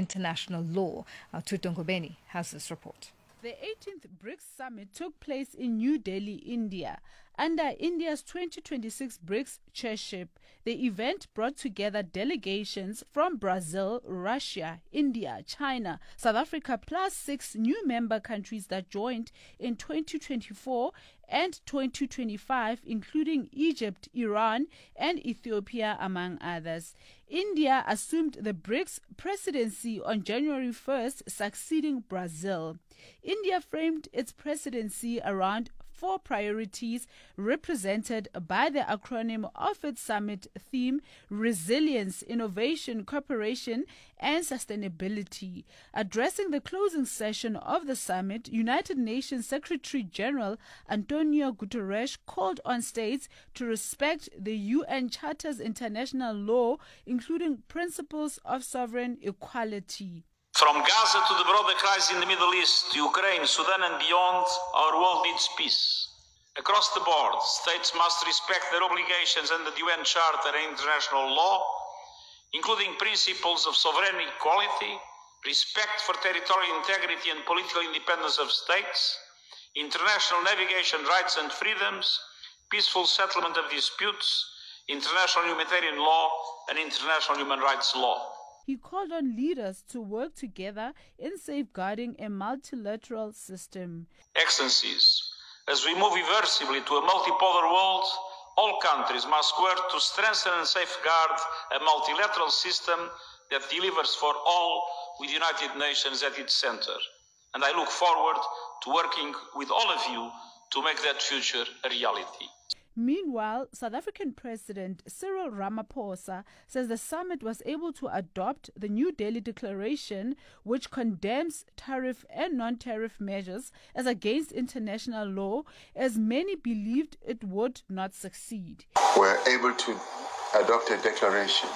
international law. Tuto Ngobeni has this report. The 18th BRICS Summit took place in New Delhi, India. Under India's 2026 BRICS chairship, the event brought together delegations from Brazil, Russia, India, China, South Africa, plus 6 new member countries that joined in 2024 and 2025, including Egypt, Iran, and Ethiopia, among others. India assumed the BRICS presidency on January 1st, succeeding Brazil. India framed its presidency around 4 priorities represented by the acronym of its summit theme: resilience, innovation, cooperation, and sustainability. Addressing the closing session of the summit, United Nations Secretary General Antonio Guterres called on states to respect the UN Charter's international law, including principles of sovereign equality. From Gaza to the broader crisis in the Middle East, Ukraine, Sudan and beyond, our world needs peace. Across the board, states must respect their obligations under the UN Charter and international law, including principles of sovereign equality, respect for territorial integrity and political independence of states, international navigation rights and freedoms, peaceful settlement of disputes, international humanitarian law and international human rights law. He called on leaders to work together in safeguarding a multilateral system. Excellencies, as we move irreversibly to a multipolar world, all countries must work to strengthen and safeguard a multilateral system that delivers for all, with the United Nations at its center. And I look forward to working with all of you to make that future a reality. Meanwhile, South African President Cyril Ramaphosa says the summit was able to adopt the New Delhi Declaration, which condemns tariff and non-tariff measures as against international law, as many believed it would not succeed. We're able to adopt a declaration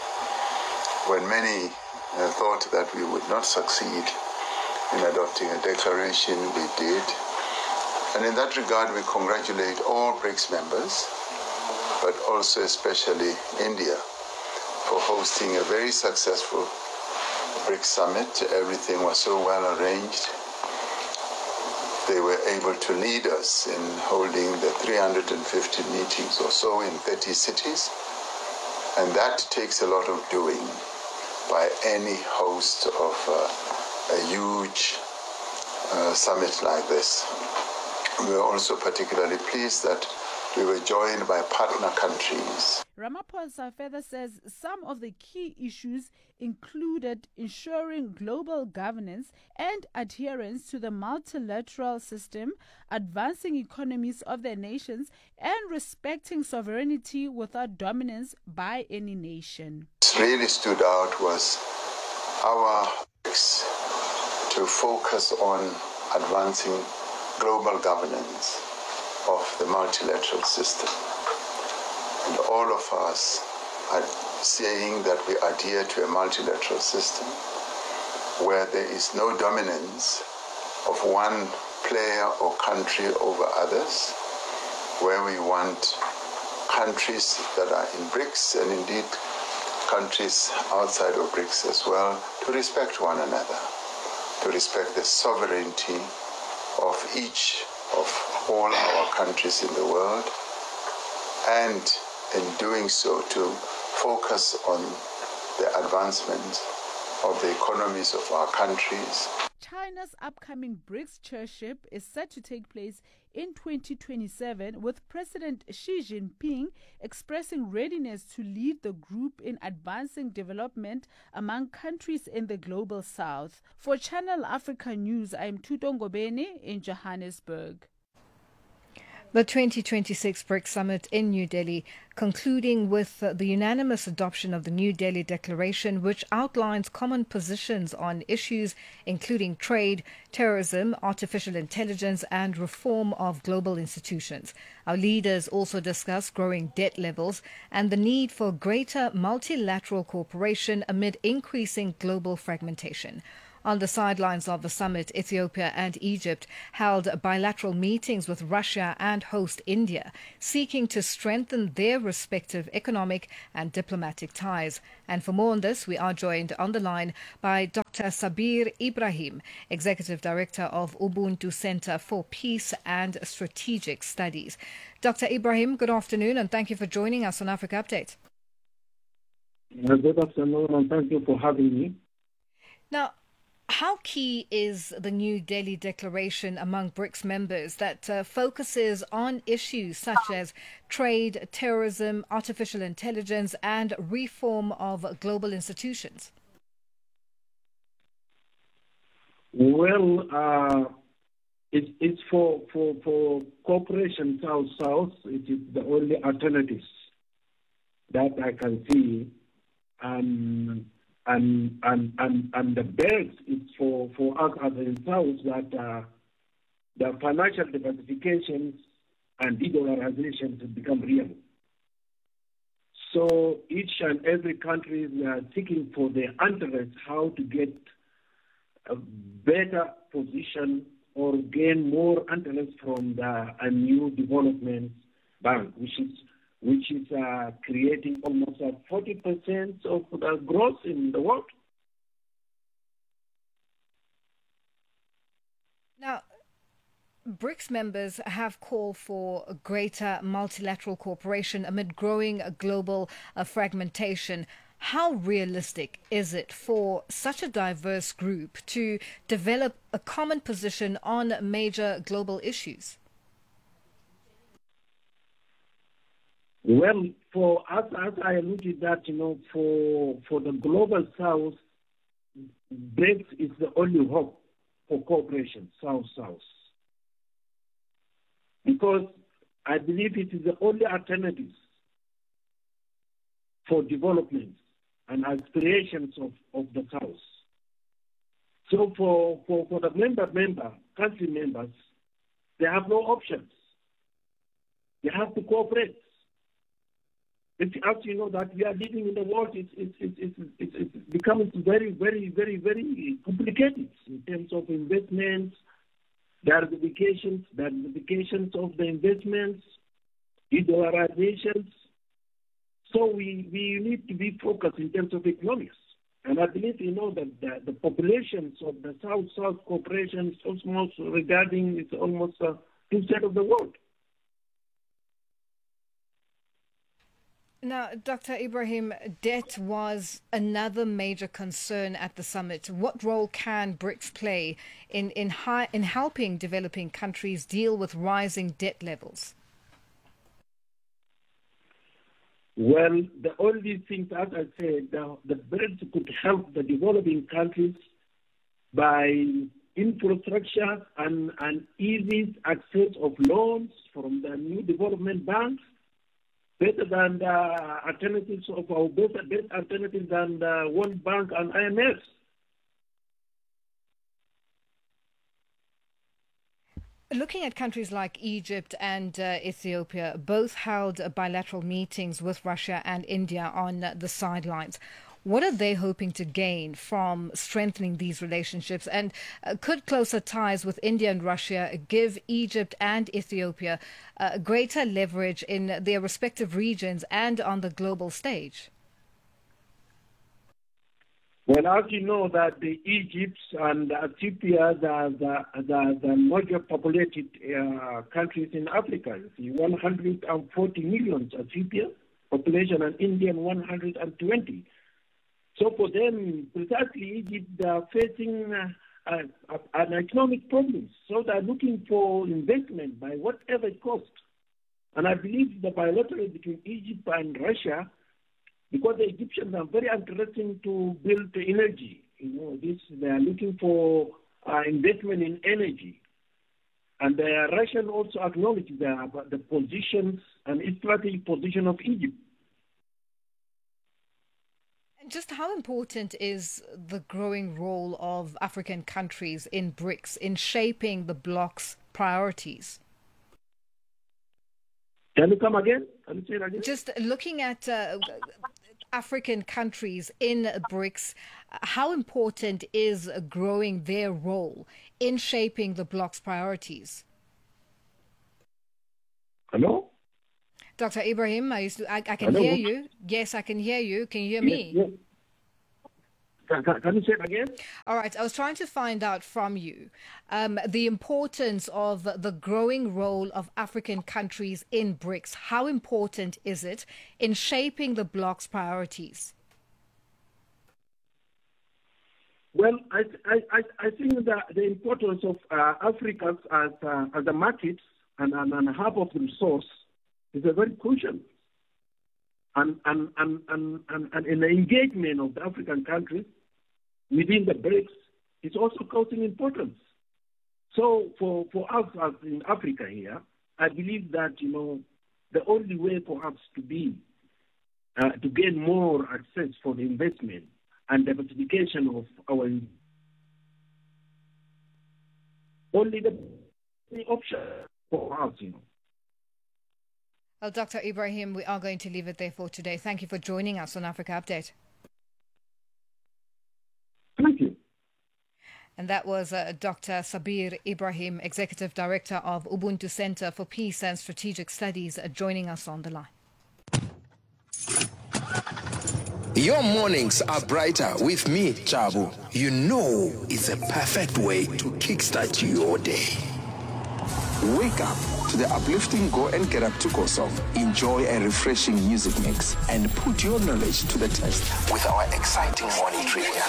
when many thought that we would not succeed in adopting a declaration. We did. And in that regard, we congratulate all BRICS members, but also especially India, for hosting a very successful BRICS summit. Everything was so well arranged. They were able to lead us in holding the 350 meetings or so in 30 cities. And that takes a lot of doing by any host of a huge summit like this. We were also particularly pleased that we were joined by partner countries. Ramaphosa further says some of the key issues included ensuring global governance and adherence to the multilateral system, advancing economies of their nations, and respecting sovereignty without dominance by any nation. What really stood out was our efforts to focus on advancing global governance of the multilateral system. And all of us are saying that we adhere to a multilateral system where there is no dominance of one player or country over others, where we want countries that are in BRICS and indeed countries outside of BRICS as well to respect one another, to respect the sovereignty of each of all our countries in the world, and in doing so to focus on the advancement of the economies of our countries. China's upcoming BRICS chairship is set to take place in 2027, with President Xi Jinping expressing readiness to lead the group in advancing development among countries in the global south. For Channel Africa News, I'm Tuto Ngobeni in Johannesburg. The 2026 BRICS Summit in New Delhi, concluding with the unanimous adoption of the New Delhi Declaration, which outlines common positions on issues including trade, terrorism, artificial intelligence, and reform of global institutions. Our leaders also discussed growing debt levels and the need for greater multilateral cooperation amid increasing global fragmentation. On the sidelines of the summit, Ethiopia and Egypt held bilateral meetings with Russia and host India, seeking to strengthen their respective economic and diplomatic ties. And for more on this, we are joined on the line by Dr. Dr. Sabir Ibrahim, Executive Director of Ubuntu Center for Peace and Strategic Studies. Dr. Ibrahim, good afternoon, and thank you for joining us on Africa Update. Good afternoon, and thank you for having me. Now, how key is the New Delhi Declaration among BRICS members that focuses on issues such as trade, terrorism, artificial intelligence, and reform of global institutions? Well, it's for cooperation South-South. It is the only alternatives that I can see, and the best is for us as in South that the financial diversifications and de-dollarization to become real. So each and every country is seeking for their interest how to get a better position or gain more interest from a new development bank, which is creating almost 40% of the growth in the world. Now, BRICS members have called for greater multilateral cooperation amid growing global fragmentation. How realistic is it for such a diverse group to develop a common position on major global issues? Well, for us, as I alluded that, for the global South, BRICS is the only hope for cooperation, South-South. Because I believe it is the only alternative for development and aspirations of the South. So for the country members, they have no options. They have to cooperate. As you know that we are living in the world, it's becoming very, very, very, very complicated in terms of investments, diversifications of the investments, de-dollarizations. So we need to be focused in terms of economics. And I believe, that the populations of the South-South cooperation is almost almost 2/3 of the world. Now, Dr. Ibrahim, debt was another major concern at the summit. What role can BRICS play in helping developing countries deal with rising debt levels? Well, the only thing, as I said, the BRICS could help the developing countries by infrastructure and easy access of loans from the new development banks, better than the alternatives of our best alternatives than the World Bank and IMF. Looking at countries like Egypt and Ethiopia, both held bilateral meetings with Russia and India on the sidelines. What are they hoping to gain from strengthening these relationships? And could closer ties with India and Russia give Egypt and Ethiopia greater leverage in their respective regions and on the global stage? Well, as you know, that the Egypt and Ethiopia, the major populated countries in Africa, 140 million Ethiopia population and India 120. So for them, precisely Egypt are facing an economic problem. So they're looking for investment by whatever it costs. And I believe the bilateral between Egypt and Russia, because the Egyptians are very interested to build the energy. They are looking for investment in energy. And the Russians also acknowledge the positions and strategic position of Egypt. Just how important is the growing role of African countries in BRICS in shaping the bloc's priorities? Can you come again? Can you say that again? Just looking at African countries in BRICS, how important is growing their role in shaping the bloc's priorities? Hello? Dr. Ibrahim, I can Hello? hear you. Yes, I can hear you. Can you hear me? Yes. Can you say it again? All right. I was trying to find out from you the importance of the growing role of African countries in BRICS. How important is it in shaping the bloc's priorities? Well, I think that the importance of Africa as a market and a hub of resource is a very crucial. And in the engagement of the African countries within the BRICS is also causing importance. So for us as in Africa here, I believe that, the only way for us to to gain more access for the investment and diversification of our only the option for us, Well, Dr. Ibrahim, we are going to leave it there for today. Thank you for joining us on Africa Update. Thank you. And that was Dr. Sabir Ibrahim, Executive Director of Ubuntu Center for Peace and Strategic Studies, joining us on the line. Your mornings are brighter with me, Chabu. You know it's a perfect way to kickstart your day. Wake up to the uplifting Go and Get Up to Go song. Enjoy a refreshing music mix and put your knowledge to the test with our exciting morning trivia.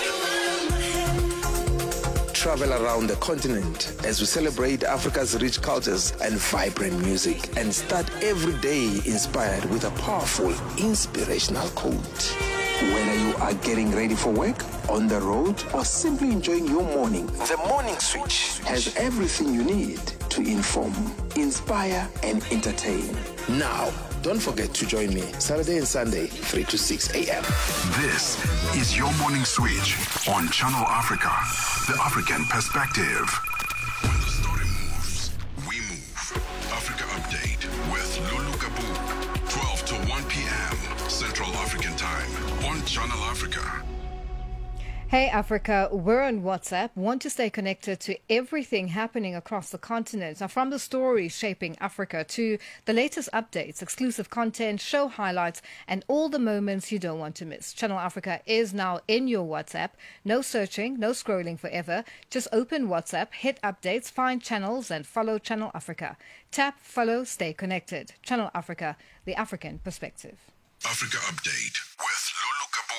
Travel around the continent as we celebrate Africa's rich cultures and vibrant music, and start every day inspired with a powerful, inspirational quote. Whether you are getting ready for work, on the road, or simply enjoying your morning, the Morning Switch has everything you need to inform, inspire, and entertain. Now, don't forget to join me Saturday and Sunday, 3 to 6 a.m. This is your Morning Switch on Channel Africa, the African perspective. When the story moves, we move. Africa Update with Lulu Kabu, 12 to 1 p.m. Central African Time on Channel Africa. Hey Africa, we're on WhatsApp. Want to stay connected to everything happening across the continent. Now, from the stories shaping Africa to the latest updates, exclusive content, show highlights, and all the moments you don't want to miss. Channel Africa is now in your WhatsApp. No searching, no scrolling forever. Just open WhatsApp, hit updates, find channels, and follow Channel Africa. Tap, follow, stay connected. Channel Africa, the African perspective. Africa Update with Lulu Kabu.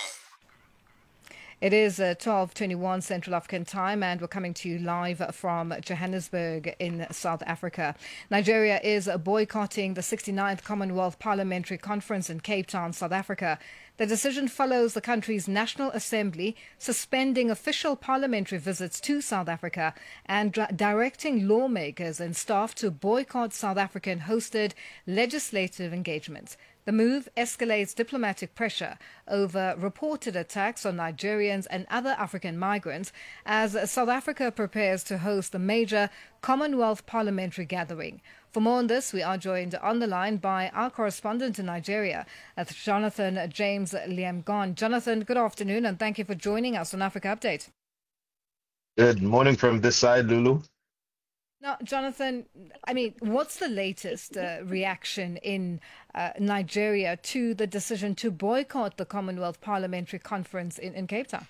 It is 12:21 Central African Time, and we're coming to you live from Johannesburg in South Africa. Nigeria is boycotting the 69th Commonwealth Parliamentary Conference in Cape Town, South Africa. The decision follows the country's National Assembly suspending official parliamentary visits to South Africa and directing lawmakers and staff to boycott South African-hosted legislative engagements. The move escalates diplomatic pressure over reported attacks on Nigerians and other African migrants as South Africa prepares to host the major Commonwealth Parliamentary Gathering. For more on this, we are joined on the line by our correspondent in Nigeria, Jonathan James Liamgon. Jonathan, good afternoon, and thank you for joining us on Africa Update. Good morning from this side, Lulu. Now, Jonathan, what's the latest reaction in Nigeria to the decision to boycott the Commonwealth Parliamentary Conference in Cape Town?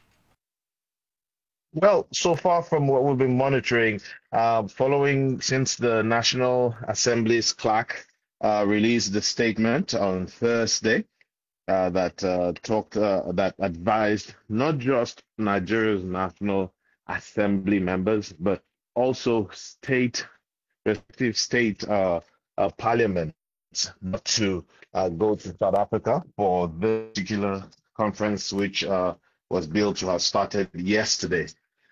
Well, so far from what we've been monitoring, following since the National Assembly's clerk released the statement on Thursday that advised not just Nigeria's National Assembly members, but also respective state parliaments not to go to South Africa for this particular conference, which was billed to have started yesterday.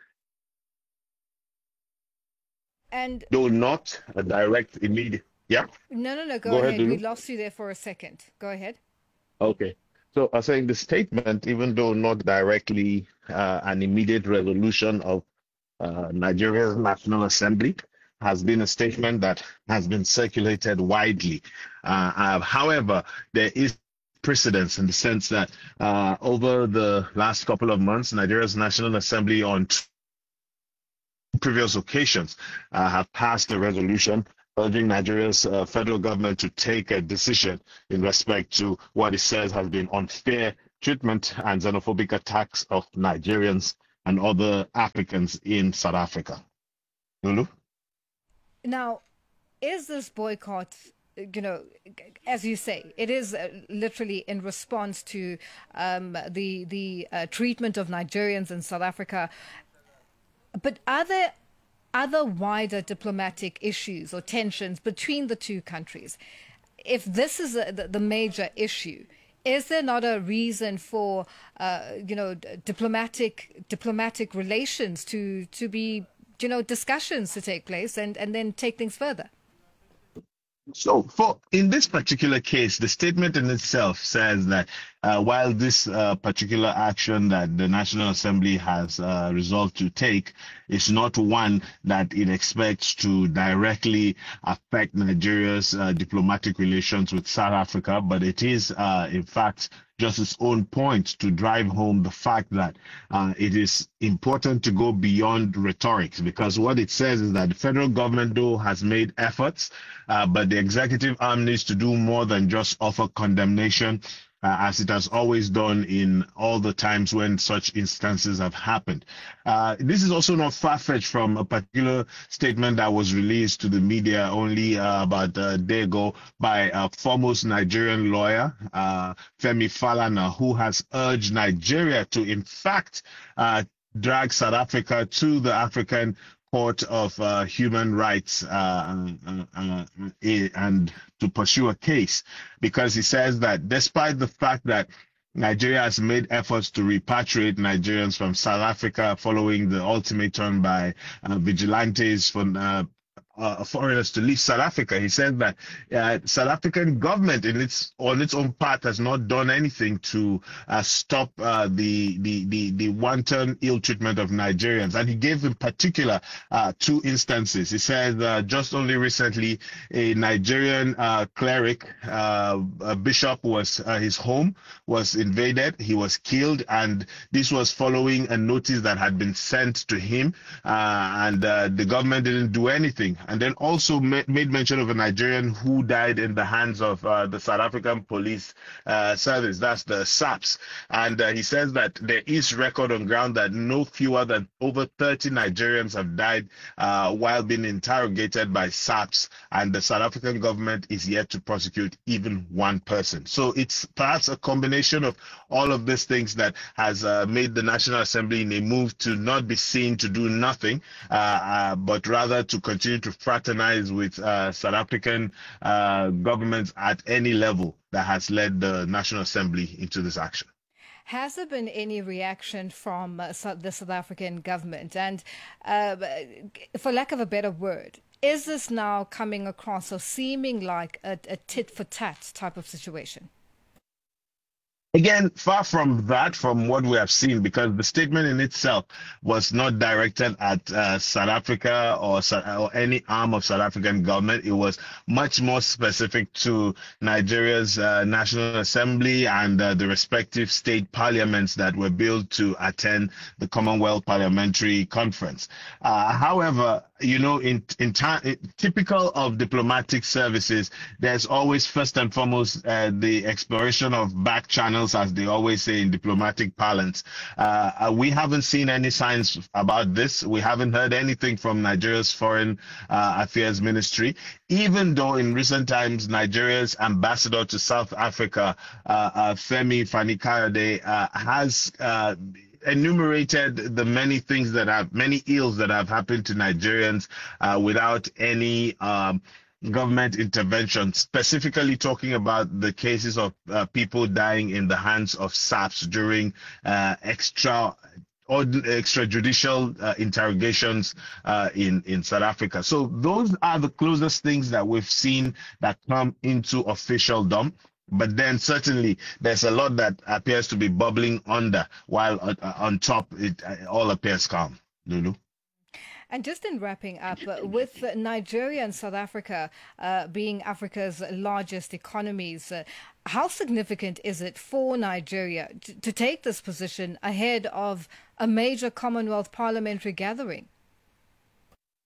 And though not a direct immediate, yeah? No, go ahead. Lulu. We lost you there for a second. Go ahead. Okay. So I was saying the statement, even though not directly an immediate resolution of Nigeria's National Assembly, has been a statement that has been circulated widely. However, there is precedence in the sense that over the last couple of months, Nigeria's National Assembly on previous occasions have passed a resolution urging Nigeria's federal government to take a decision in respect to what it says has been unfair mistreatment and xenophobic attacks of Nigerians and other Africans in South Africa. Lulu? Now, is this boycott, as you say, it is literally in response to the treatment of Nigerians in South Africa. But are there other wider diplomatic issues or tensions between the two countries? If this is the major issue, is there not a reason for diplomatic relations to be discussions to take place and then take things further? So, in this particular case, the statement in itself says that while this particular action that the National Assembly has resolved to take is not one that it expects to directly affect Nigeria's diplomatic relations with South Africa, but it is, in fact, just its own point to drive home the fact that it is important to go beyond rhetoric, because what it says is that the federal government, though, has made efforts, but the executive arm needs to do more than just offer condemnation, as it has always done in all the times when such instances have happened. This is also not far-fetched from a particular statement that was released to the media only about a day ago by a foremost Nigerian lawyer, Femi Falana, who has urged Nigeria to, in fact, drag South Africa to the African Court of Human Rights and to pursue a case, because he says that despite the fact that Nigeria has made efforts to repatriate Nigerians from South Africa following the ultimatum by vigilantes from foreigners to leave South Africa, he said that South African government on its own part has not done anything to stop the wanton ill treatment of Nigerians. And he gave in particular two instances. He said just only recently a Nigerian cleric, a bishop, his home was invaded. He was killed, and this was following a notice that had been sent to him, and the government didn't do anything. And then also made mention of a Nigerian who died in the hands of the South African Police Service, that's the SAPS. And he says that there is record on ground that no fewer than over 30 Nigerians have died while being interrogated by SAPS, and the South African government is yet to prosecute even one person. So it's perhaps a combination of all of these things that has made the National Assembly in a move to not be seen to do nothing, but rather to continue to fraternize with South African governments at any level that has led the National Assembly into this action. Has there been any reaction from the South African government? And for lack of a better word, is this now coming across or seeming like a tit-for-tat type of situation? Again, far from that, from what we have seen, because the statement in itself was not directed at South Africa or any arm of South African government. It was much more specific to Nigeria's National Assembly and the respective state parliaments that were built to attend the Commonwealth Parliamentary Conference. However, in typical of diplomatic services, there's always first and foremost the exploration of back channels, as they always say in diplomatic parlance. We haven't seen any signs about this. We haven't heard anything from Nigeria's Foreign Affairs Ministry, even though in recent times Nigeria's ambassador to South Africa, Femi Fani-Kayode, has enumerated the many ills that have happened to Nigerians without any government intervention, specifically talking about the cases of people dying in the hands of SAPS during extrajudicial interrogations in South Africa. So those are the closest things that we've seen that come into officialdom. But then certainly there's a lot that appears to be bubbling under, while on top it all appears calm. Lulu? And just in wrapping up, with Nigeria and South Africa being Africa's largest economies, how significant is it for Nigeria to take this position ahead of a major Commonwealth parliamentary gathering?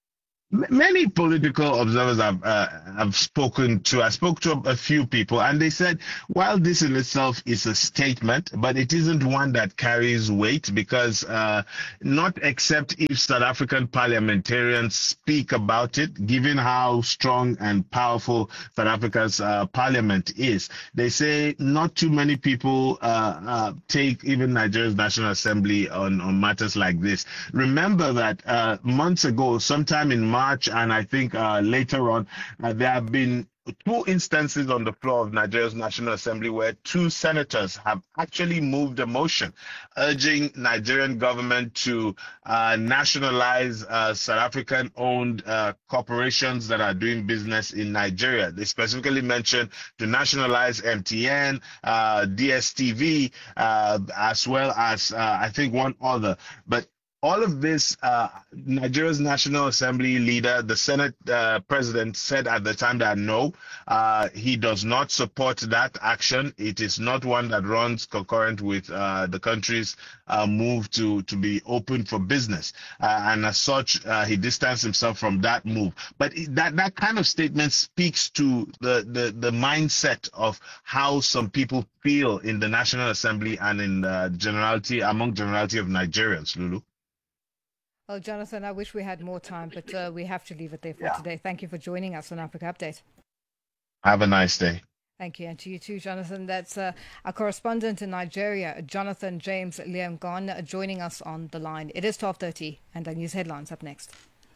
Many political observers have spoken to. I spoke to a few people, and they said, while this in itself is a statement, but it isn't one that carries weight because not except if South African parliamentarians speak about it, given how strong and powerful South Africa's parliament is. They say not too many people take even Nigeria's National Assembly on matters like this. Remember that months ago, sometime in March, and I think later on, there have been two instances on the floor of Nigeria's National Assembly where two senators have actually moved a motion urging Nigerian government to nationalize South African-owned corporations that are doing business in Nigeria. They specifically mentioned to nationalize MTN, DSTV, as well as I think one other. But all of this, Nigeria's National Assembly leader, the Senate president, said at the time that no, he does not support that action. It is not one that runs concurrent with the country's move to be open for business. And as such, he distanced himself from that move. But that kind of statement speaks to the mindset of how some people feel in the National Assembly and in among generality of Nigerians, Lulu. Well, Jonathan, I wish we had more time, but we have to leave it there for today. Thank you for joining us on Africa Update. Have a nice day. Thank you. And to you too, Jonathan. That's our correspondent in Nigeria, Jonathan James Liam-Gon, joining us on the line. It is 12:30 and the news headlines up next.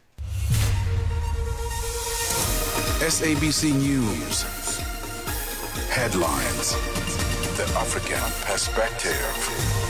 SABC News. Headlines. The African Perspective.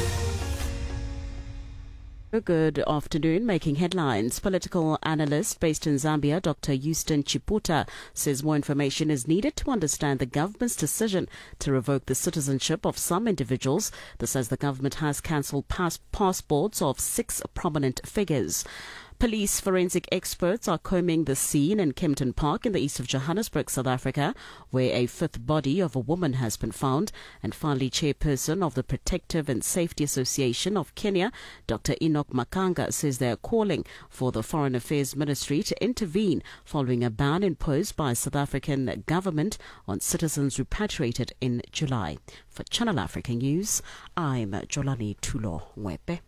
Good afternoon. Making headlines. Political analyst based in Zambia, Dr. Houston Chiputa, says more information is needed to understand the government's decision to revoke the citizenship of some individuals. This as the government has cancelled passports of 6 prominent figures. Police forensic experts are combing the scene in Kempton Park in the east of Johannesburg, South Africa, where a 5th body of a woman has been found. And finally, chairperson of the Protective and Safety Association of Kenya, Dr. Enoch Makanga, says they are calling for the Foreign Affairs Ministry to intervene following a ban imposed by South African government on citizens repatriated in July. For Channel Africa News, I'm Jolani Tulo Mwepe.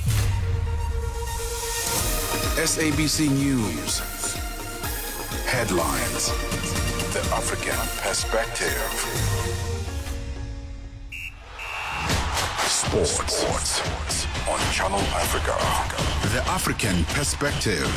SABC News. Headlines. The African Perspective. Sports. On Channel Africa. The African Perspective.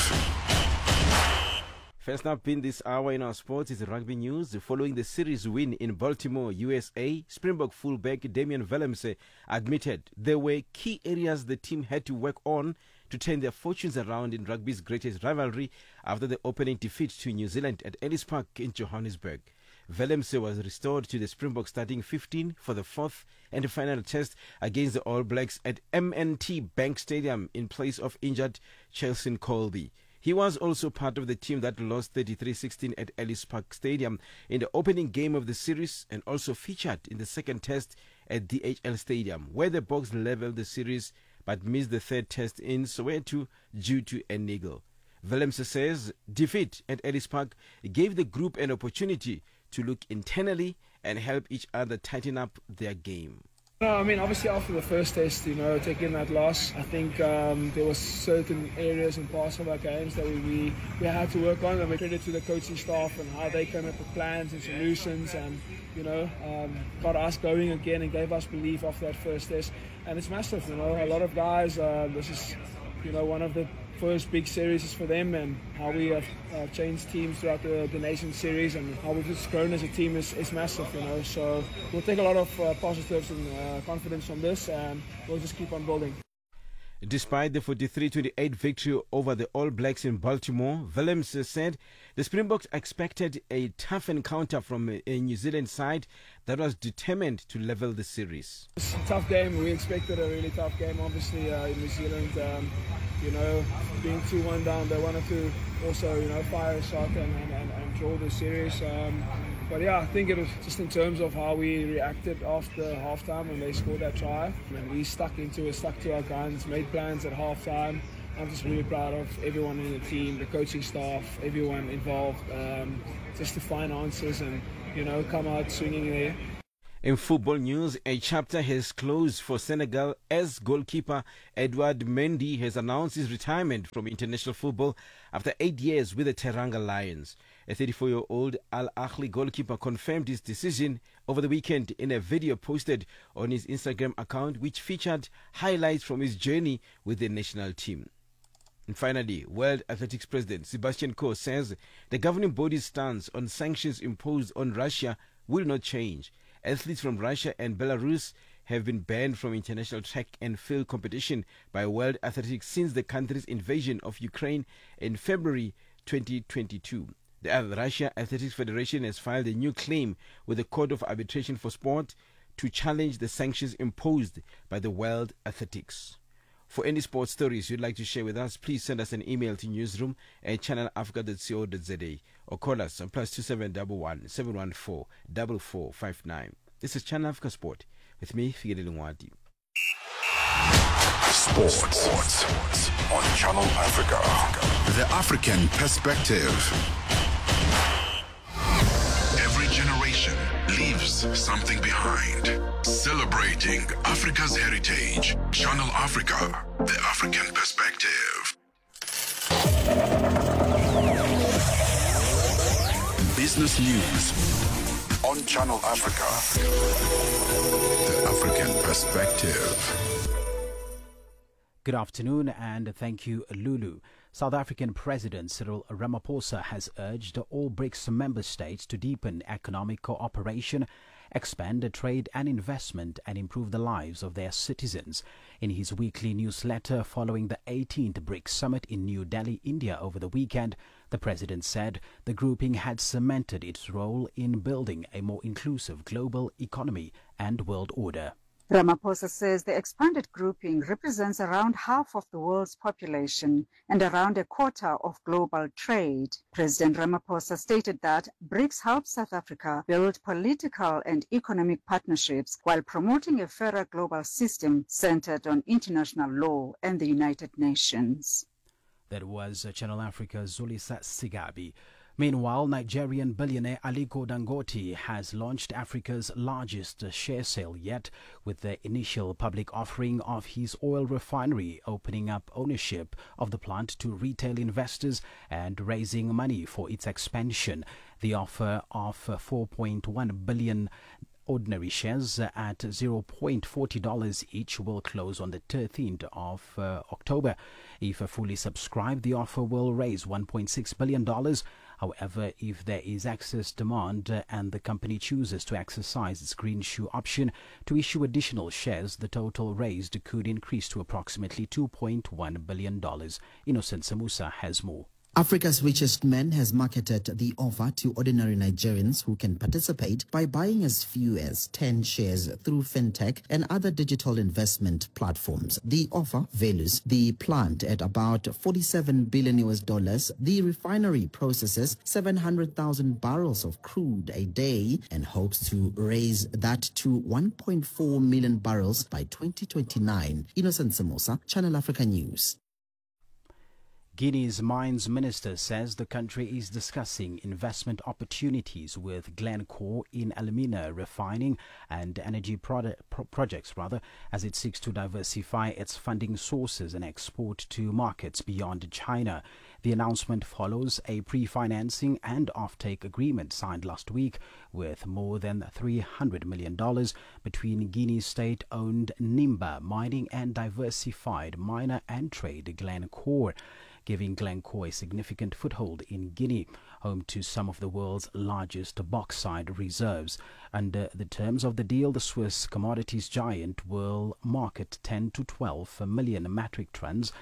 First up in this hour in our sports is rugby news. Following the series win in Baltimore, USA, Springbok fullback Damian Willemse admitted there were key areas the team had to work on to turn their fortunes around in rugby's greatest rivalry after the opening defeat to New Zealand at Ellis Park in Johannesburg. Willemse was restored to the Springbok starting 15 for the 4th and final test against the All Blacks at MNT Bank Stadium in place of injured Chelsea Colby. He was also part of the team that lost 33-16 at Ellis Park Stadium in the opening game of the series and also featured in the second test at DHL Stadium, where the Boks leveled the series but missed the third test in Soweto due to a niggle. Willemse says defeat at Ellis Park gave the group an opportunity to look internally and help each other tighten up their game. No, I mean, obviously after the first test, taking that loss, I think there were certain areas and parts of our games that we had to work on, and we credit to the coaching staff and how they came up with plans and solutions and, got us going again and gave us belief after that first test. And it's massive, a lot of guys, this is, one of the first big series for them, and how we have changed teams throughout the Nation Series and how we've just grown as a team is massive, so we'll take a lot of positives and confidence from this, and we'll just keep on building. Despite the 43-28 victory over the All Blacks in Baltimore, Willemse said the Springboks expected a tough encounter from a New Zealand side that was determined to level the series. It's a tough game. We expected a really tough game, obviously, in New Zealand. Being 2-1 down, they wanted to also, fire a shot and draw the series. But yeah, I think it was just in terms of how we reacted after halftime when they scored that try. And we stuck to our guns, made plans at halftime, I'm just really proud of everyone in the team, the coaching staff, everyone involved, just to find answers and, come out swinging there. In football news, a chapter has closed for Senegal as goalkeeper Edouard Mendy has announced his retirement from international football after 8 years with the Teranga Lions. A 34-year-old Al Ahly goalkeeper confirmed his decision over the weekend in a video posted on his Instagram account, which featured highlights from his journey with the national team. And finally, World Athletics President Sebastian Coe says the governing body's stance on sanctions imposed on Russia will not change. Athletes from Russia and Belarus have been banned from international track and field competition by World Athletics since the country's invasion of Ukraine in February 2022. The Russia Athletics Federation has filed a new claim with the Court of Arbitration for Sport to challenge the sanctions imposed by the World Athletics. For any sports stories you'd like to share with us, please send us an email to newsroom@channelafrica.co.za or call us on +2711 714 4459. This is Channel Africa Sport with me, Figile Lungwati. Sports on Channel Africa. The African perspective. Every generation leaves something behind. Celebrating Africa's heritage. Channel Africa, the African perspective. Business news on Channel Africa, the African perspective. Good afternoon and thank you, Lulu. South African President Cyril Ramaphosa has urged all BRICS member states to deepen economic cooperation, expand trade and investment, and improve the lives of their citizens. In his weekly newsletter following the 18th BRICS Summit in New Delhi, India over the weekend, the president said the grouping had cemented its role in building a more inclusive global economy and world order. Ramaphosa says the expanded grouping represents around half of the world's population and around a quarter of global trade. President Ramaphosa stated that BRICS helps South Africa build political and economic partnerships while promoting a fairer global system centered on international law and the United Nations. That was Channel Africa's Zulisa Sigabi. Meanwhile, Nigerian billionaire Aliko Dangote has launched Africa's largest share sale yet, with the initial public offering of his oil refinery opening up ownership of the plant to retail investors and raising money for its expansion. The offer of 4.1 billion ordinary shares at $0.40 each will close on the 13th of October. If fully subscribed, the offer will raise $1.6 billion. However, if there is excess demand and the company chooses to exercise its green shoe option to issue additional shares, the total raised could increase to approximately $2.1 billion. Innocent Samusa has more. Africa's Richest Man has marketed the offer to ordinary Nigerians who can participate by buying as few as 10 shares through fintech and other digital investment platforms. The offer values the plant at about $47 billion. The refinery processes 700,000 barrels of crude a day and hopes to raise that to 1.4 million barrels by 2029. Innocent Samosa, Channel Africa News. Guinea's mines minister says the country is discussing investment opportunities with Glencore in alumina refining and energy projects as it seeks to diversify its funding sources and export to markets beyond China. The announcement follows a pre-financing and offtake agreement signed last week with more than $300 million between Guinea's state-owned Nimba Mining and diversified miner and trade Glencore, giving Glencore a significant foothold in Guinea, home to some of the world's largest bauxite reserves. Under the terms of the deal, the Swiss commodities giant will market 10 to 12 million metric tons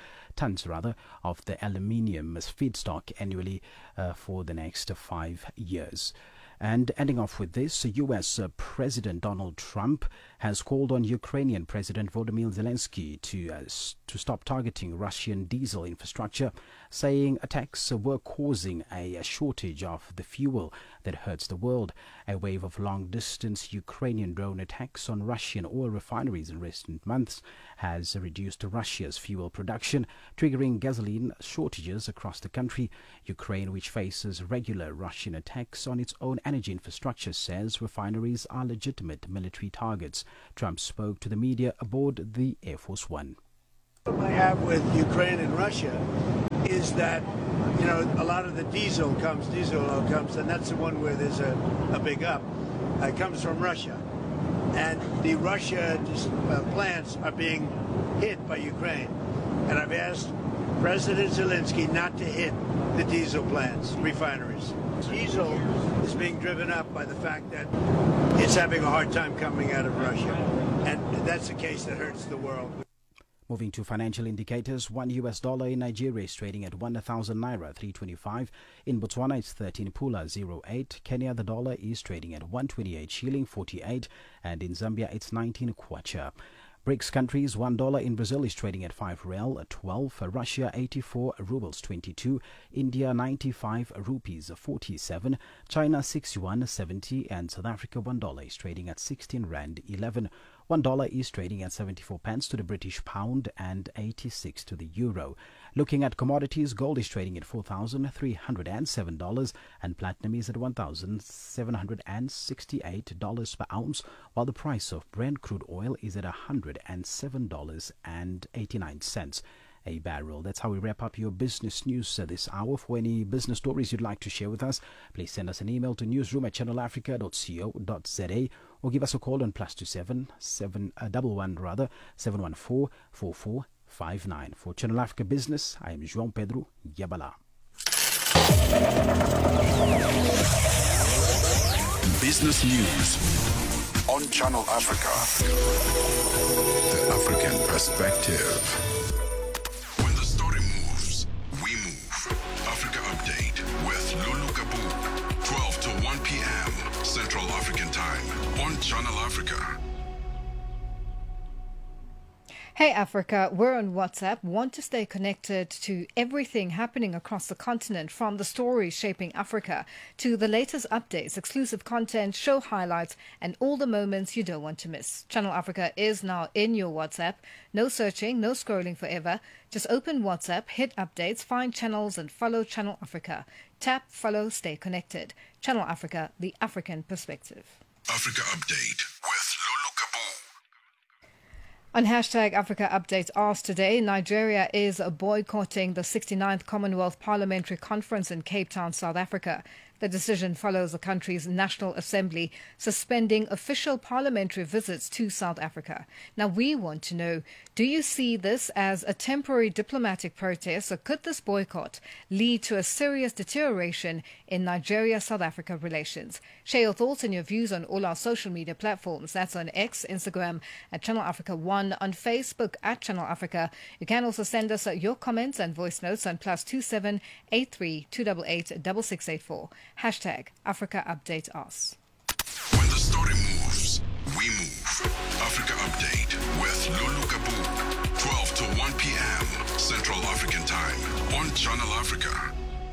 of the aluminium as feedstock annually for the next 5 years. And ending off with this, U.S. President Donald Trump has called on Ukrainian President Volodymyr Zelensky to stop targeting Russian diesel infrastructure, saying attacks were causing a shortage of the fuel that hurts the world. A wave of long-distance Ukrainian drone attacks on Russian oil refineries in recent months has reduced Russia's fuel production, triggering gasoline shortages across the country. Ukraine, which faces regular Russian attacks on its own energy infrastructure, says refineries are legitimate military targets. Trump spoke to the media aboard the Air Force One. The problem I have with Ukraine and Russia is that, you know, a lot of the diesel oil comes, and that's the one where there's a big up. It comes from Russia. And the Russia plants are being hit by Ukraine. And I've asked President Zelensky not to hit the diesel plants, refineries. Diesel is being driven up by the fact that it's having a hard time coming out of Russia. And that's a case that hurts the world. Moving to financial indicators, $1 in Nigeria is trading at 1,000 naira 325. In Botswana, it's 13 pula 08. Kenya, the dollar is trading at 128 shilling 48, and in Zambia, it's 19 kwacha. BRICS countries, $1 in Brazil is trading at 5 real 12, Russia 84 rubles 22, India 95 rupees 47, China 61.70, and South Africa $1 is trading at 16 rand 11. $1 is trading at 74 pence to the British pound and 86 to the euro. Looking at commodities, gold is trading at $4,307 and platinum is at $1,768 per ounce, while the price of Brent crude oil is at $107.89 a barrel. That's how we wrap up your business news this hour. For any business stories you'd like to share with us, please send us an email to newsroom@channelafrica.co.za or give us a call on +27 714 4459. For Channel Africa Business, I am João Pedro Yabala. Business News on Channel Africa. The African Perspective. When the story moves, we move. Africa Update with Lulu Kabu. 12 to 1 p.m. Central African Time on Channel Africa. Hey Africa, we're on WhatsApp. Want to stay connected to everything happening across the continent, from the stories shaping Africa to the latest updates, exclusive content, show highlights, and all the moments you don't want to miss. Channel Africa is now in your WhatsApp. No searching, no scrolling forever. Just open WhatsApp, hit updates, find channels, and follow Channel Africa. Tap, follow, stay connected. Channel Africa, the African perspective. Africa Update with Lulu Kabu. On hashtag Africa Updates asked today, Nigeria is boycotting the 69th Commonwealth Parliamentary Conference in Cape Town, South Africa. The decision follows the country's National Assembly suspending official parliamentary visits to South Africa. Now, we want to know, do you see this as a temporary diplomatic protest, or could this boycott lead to a serious deterioration in Nigeria-South Africa relations? Share your thoughts and your views on all our social media platforms. That's on X, Instagram at Channel Africa 1, on Facebook at Channel Africa. You can also send us your comments and voice notes on +27 83 288 6684. Hashtag Africa Update Us. When the story moves, we move. Africa Update with Lulu Kabu. 12 to 1 p.m. Central African Time on Channel Africa.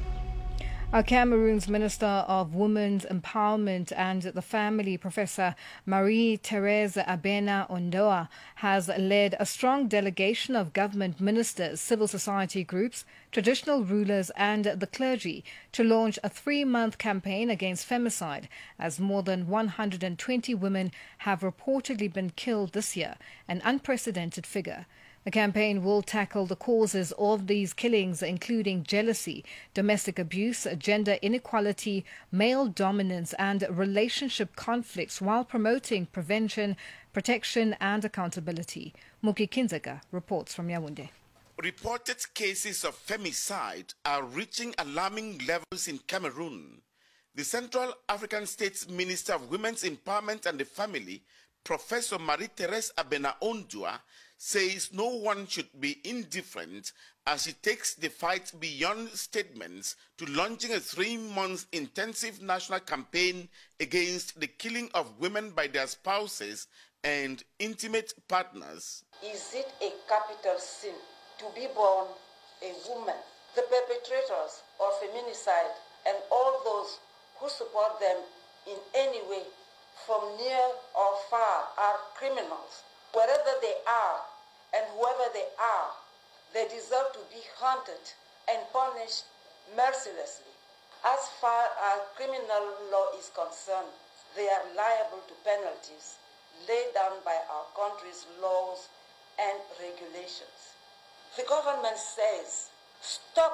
Cameroon's Minister of Women's Empowerment and the Family, Professor Marie-Thérèse Abena Ondoa, has led a strong delegation of government ministers, civil society groups, traditional rulers and the clergy to launch a 3-month campaign against femicide, as more than 120 women have reportedly been killed this year, an unprecedented figure. The campaign will tackle the causes of these killings, including jealousy, domestic abuse, gender inequality, male dominance, and relationship conflicts, while promoting prevention, protection, and accountability. Muki Kinzaga reports from Yaoundé. Reported cases of femicide are reaching alarming levels in Cameroon. The Central African State's Minister of Women's Empowerment and the Family, Professor Marie-Thérèse Abena Ondoa, says no one should be indifferent as she takes the fight beyond statements to launching a 3-month intensive national campaign against the killing of women by their spouses and intimate partners. Is it a capital sin to be born a woman? The perpetrators of feminicide and all those who support them in any way, from near or far, are criminals. Wherever they are and whoever they are, they deserve to be hunted and punished mercilessly. As far as criminal law is concerned, they are liable to penalties laid down by our country's laws and regulations. The government says, stop